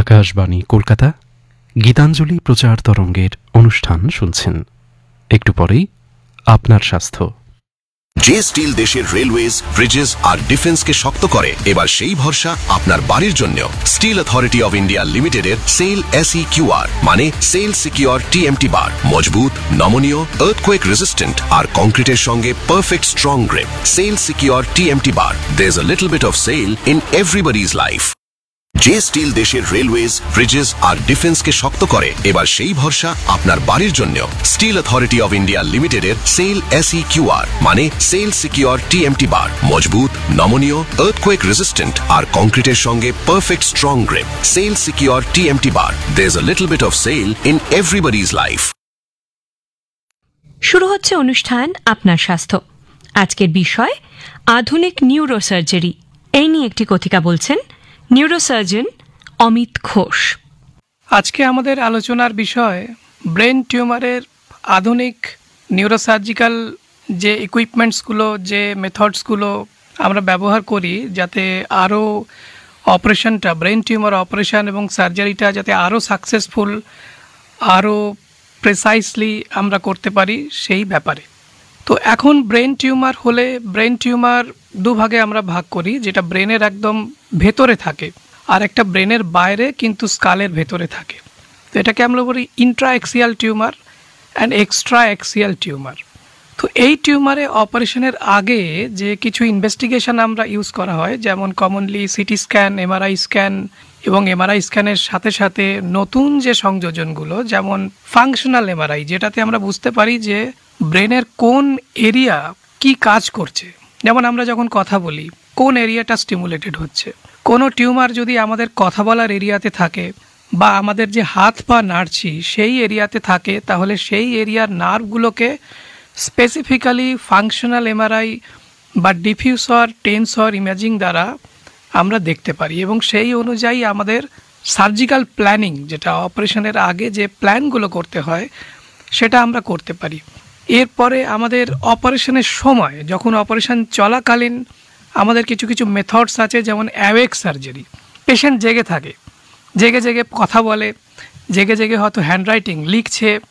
আকাশবাণী কলকাতা গীতাঞ্জলি প্রচার তরঙ্গের অনুষ্ঠান শুনছেন। একটু পরেই আপনার স্বাস্থ্য। যে স্টিল দেশের রেলওয়েজ, ব্রিজেস আর ডিফেন্সকে শক্ত করে, এবার সেই ভরসা আপনার বাড়ির জন্য। স্টিল অথরিটি অফ ইন্ডিয়া লিমিটেডের সেল SEQR মানে সেল সিকিউর TMT বার। মজবুত, নমনীয়, আর্থকোয়েক রেজিস্ট্যান্ট আর কংক্রিটের সঙ্গে perfect strong grip. Sell secure TMT bar. There's a little bit of sail in everybody's life. যে স্টিল দেশের রেলওয়েজ, ব্রিজেস আর ডিফেন্সকে শক্ত করে, এবার সেই ভরসা আপনার বাড়ির জন্য। স্টিল অথরিটি অফ ইন্ডিয়া লিমিটেডের সেল SEQR মানে সেল সিকিউর TMT বার। মজবুত, নমনীয়, আর্থকোয়েক রেজিস্ট্যান্ট আর কংক্রিটের সঙ্গে perfect strong grip. Sell secure TMT bar. There's a little bit of sail in everybody's life. শুরু হচ্ছে অনুষ্ঠান আপনার স্বাস্থ্য। আজকের বিষয় আধুনিক নিউরোসার্জারি। এই নিয়ে একটি কথিকা বলছেন নিউরোসার্জন অমিত ঘোষ। আজকে আমাদের আলোচনার বিষয় ব্রেন টিউমারের আধুনিক নিউরোসার্জিক্যাল যে ইকুইপমেন্টসগুলো, যে মেথডসগুলো আমরা ব্যবহার করি যাতে আরও অপারেশনটা, ব্রেন টিউমার অপারেশন এবং সার্জারিটা যাতে আরও সাকসেসফুল, আরও প্রেসাইসলি আমরা করতে পারি সেই ব্যাপারে। তো এখন ব্রেন টিউমার হলে ব্রেন টিউমার দুভাগে আমরা ভাগ করি, যেটা ব্রেনের একদম ভেতরে থাকে আর একটা ব্রেনের বাইরে কিন্তু স্কালের ভেতরে থাকে। তো এটাকে আমরা বলি ইন্ট্রাএক্সিয়াল tumour and extra axial tumour. তো এই টিউমারে অপারেশনের আগে যে কিছু ইনভেস্টিগেশন আমরা ইউজ করা হয়, যেমন commonly CT scan, MRI scan এবং MRI স্ক্যানের সাথে সাথে নতুন যে সংযোজনগুলো, যেমন ফাংশনাল MRI, যেটাতে আমরা বুঝতে পারি যে ব্রেনের কোন এরিয়া কি কাজ করছে। যেমন আমরা যখন কথা বলি কোন এরিয়াটা স্টিমুলেটেড হচ্ছে। কোনো টিউমার যদি আমাদের কথা বলার এরিয়াতে থাকে বা আমাদের যে হাত পা নাড়ছি সেই এরিয়াতে থাকে, তাহলে সেই এরিয়ার নার্ভগুলোকে স্পেসিফিক্যালি ফাংশনাল MRI বা ডিফিউসর টেনসর ইমেজিং দ্বারা আমরা দেখতে পারি এবং সেই অনুযায়ী আমাদের সার্জিক্যাল প্ল্যানিং, যেটা অপারেশনের আগে যে প্ল্যানগুলো করতে হয় সেটা আমরা করতে পারি। এরপরে আমাদের অপারেশনের সময়, যখন অপারেশন চলাকালীন আমাদের কিছু কিছু মেথডস আছে, যেমন অ্যাওয়েক সার্জারি। পেশেন্ট জেগে থাকে, জেগে জেগে কথা বলে, জেগে জেগে হয়তো হ্যান্ডরাইটিং লিখছে